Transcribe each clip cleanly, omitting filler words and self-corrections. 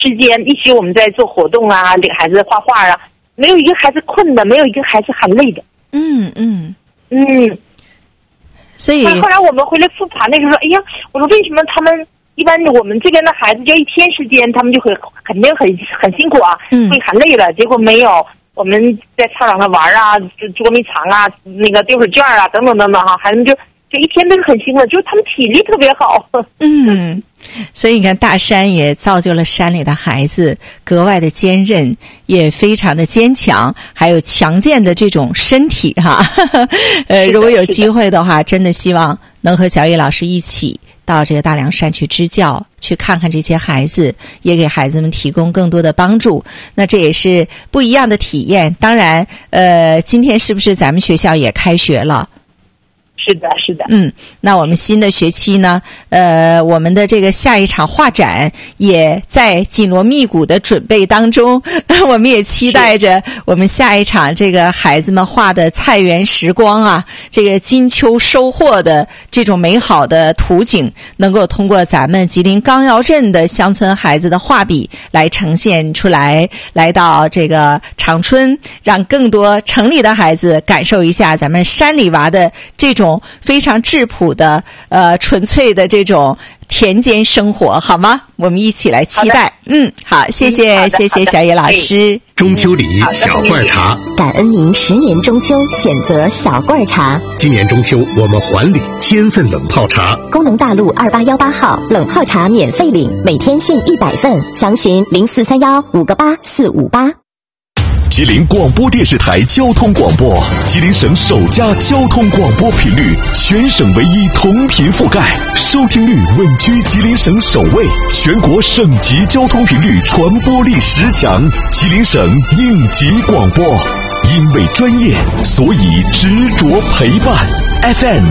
之间一起我们在做活动啊，领孩子画画啊，没有一个孩子困的，没有一个孩子喊累的。所以后来我们回来复盘那时候说，哎呀，我说为什么他们一般我们这边的孩子就一天时间，他们就肯定很辛苦啊，会喊累了。结果没有，我们在操场上玩啊，捉迷藏啊，那个丢手绢啊，等等等等哈，孩子们就一天都是很兴奋，就是他们体力特别好。 所以你看，大山也造就了山里的孩子格外的坚韧，也非常的坚强，还有强健的这种身体哈。如果有机会的话，真的希望能和小叶老师一起到这个大凉山去支教，去看看这些孩子，也给孩子们提供更多的帮助。那这也是不一样的体验。当然，今天是不是咱们学校也开学了？ 是的。 那我们新的学期呢，我们的这个下一场画展也在紧锣密鼓的准备当中。我们也期待着我们下一场这个孩子们画的菜园时光啊，这个金秋收获的这种美好的图景，能够通过咱们吉林钢窑镇的乡村孩子的画笔来呈现出来，来到这个长春，让更多城里的孩子感受一下咱们山里娃的这种非常质朴的纯粹的这种田间生活，好吗？我们一起来期待。好，谢谢小叶老师。 中秋礼小罐茶， 感恩您10年中秋选择小罐茶。 今年中秋我们还礼1000份冷泡茶。 功能大路2818号冷泡茶免费领，每天限100份，详询0431-58458。 吉林广播电视台交通广播，吉林省首家交通广播频率，全省唯一同频覆盖，收听率稳居吉林省首位，全国省级交通频率传播力10强，吉林省应急广播。因为专业，所以执着陪伴。FM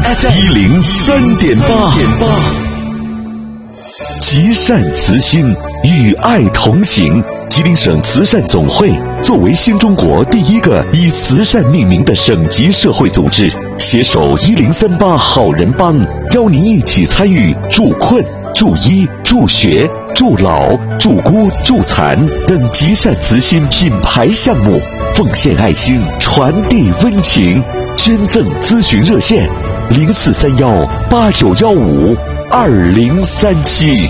103.8。积善慈心，与爱同行。吉林省慈善总会作为新中国第一个以慈善命名的省级社会组织，携手1038好人帮，邀您一起参与助困、助医、助学、助老、助孤、助残等积善慈心品牌项目，奉献爱心，传递温情。捐赠咨询热线：043189152037。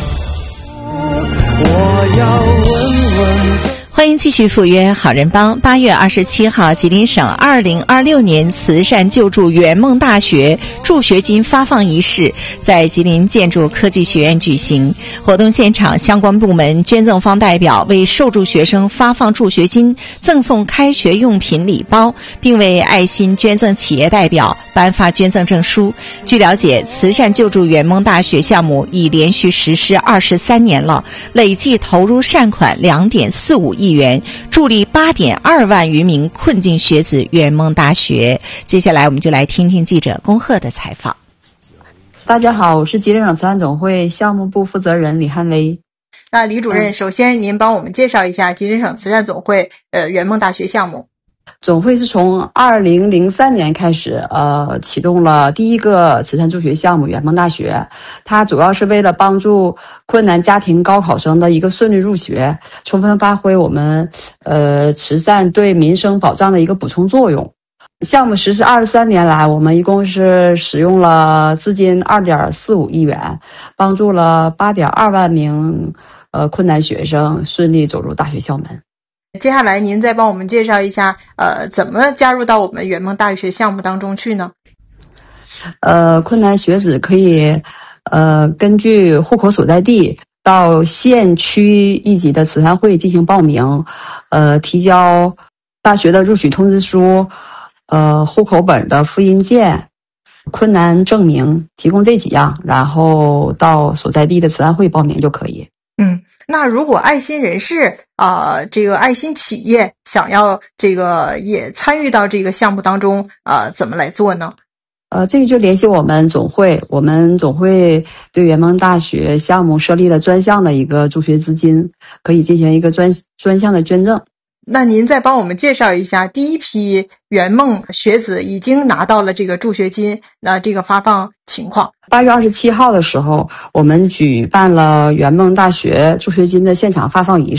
我要问欢迎继续赴约好人帮。8月27号，吉林省2026年慈善救助圆梦大学助学金发放仪式在吉林建筑科技学院举行。活动现场，相关部门捐赠方代表为受助学生发放助学金，赠送开学用品礼包，并为爱心捐赠企业代表颁发捐赠证书。据了解，慈善救助圆梦大学项目已连续实施23年了，累计投入善款2.45亿元，助力8.2万余名困境学子圆梦大学。接下来我们就来听听记者龚贺的采访。 大家好，我是吉林省慈善总会项目部负责人李汉威。 那李主任，首先您帮我们介绍一下吉林省慈善总会圆梦大学项目。 总会是从2003年开始启动了第一个慈善助学项目圆梦大学，它主要是为了帮助困难家庭高考生的一个顺利入学，充分发挥我们慈善对民生保障的一个补充作用。项目实施23年来，我们一共是使用了资金2.45亿元，帮助了8.2万名困难学生顺利走入大学校门。 接下来您再帮我们介绍一下怎么加入到我们圆梦大学项目当中去呢？ 困难学子可以根据户口所在地到县区一级的慈善会进行报名，提交大学的录取通知书，户口本的复印件、困难证明，提供这几样，然后到所在地的慈善会报名就可以。 那如果爱心人士这个爱心企业想要这个也参与到这个项目当中怎么来做呢？ 这个就联系我们总会，我们总会对圆梦大学项目设立了专项的一个助学资金，可以进行一个专项的捐赠。 那您再帮我们介绍一下，第一批圆梦学子已经拿到了这个助学金，那这个发放情况。 8月27号的时候，我们举办了圆梦大学助学金的现场发放仪式。